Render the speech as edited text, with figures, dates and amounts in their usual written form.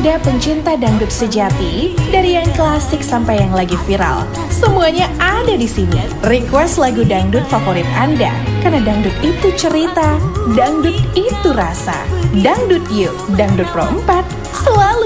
Anda pencinta dangdut sejati, dari yang klasik sampai yang lagi viral, semuanya ada di sini. Request lagu dangdut favorit Anda, karena dangdut itu cerita, dangdut itu rasa. Dangdut Yuk, Dangdut Pro 4, selalu